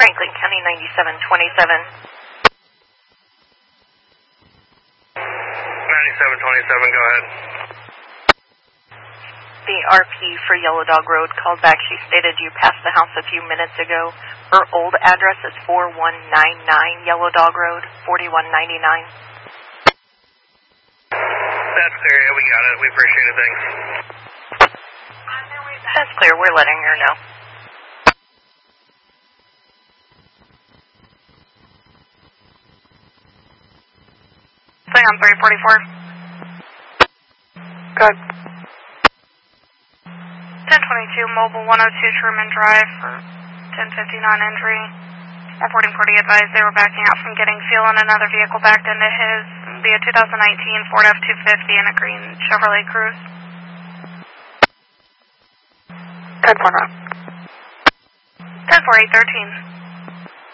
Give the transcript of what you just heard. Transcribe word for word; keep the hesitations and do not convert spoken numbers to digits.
Franklin County ninety-seven twenty-seven. ninety-seven twenty-seven, go ahead. The R P for Yellow Dog Road called back. She stated you passed the house a few minutes ago. Her old address is four one nine nine Yellow Dog Road, forty-one ninety-nine. That's clear. Yeah, we got it. We appreciate it. Thanks. That's clear. We're letting her know. Play on three forty-four. Good. ten twenty-two, Mobile one oh two Truman Drive for ten fifty-nine entry. Reporting party advised they were backing out from getting fuel and another vehicle backed into his via two thousand nineteen Ford F two fifty and a green Chevrolet Cruze. ten four nine. ten four eight thirteen.